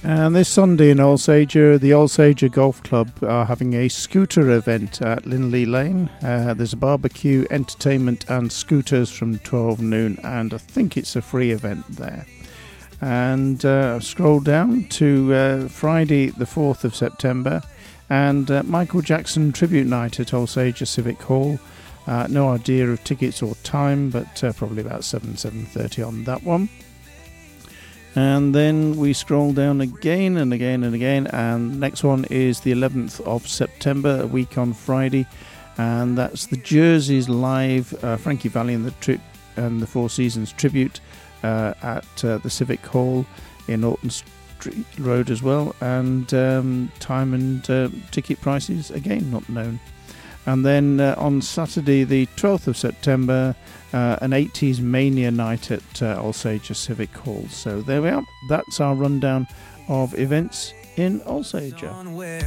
And this Sunday in Alsager, the Alsager Golf Club are having a scooter event at Linley Lane. There's a barbecue, entertainment and scooters from 12 noon, and I think it's a free event there. And scroll down to Friday the 4th of September and Michael Jackson Tribute Night at Alsager Civic Hall. No idea of tickets or time, but probably about 7:30 on that one. And then we scroll down again and again and again, and next one is the 11th of September, a week on Friday, and that's the Jerseys Live, Frankie Valli and the Four Seasons Tribute at the Civic Hall in Norton Street Road as well, and time and ticket prices, again, not known. And then on Saturday the 12th of September, an 80s Mania night at Alsager Civic Hall. So there we are. That's our rundown of events in Alsager.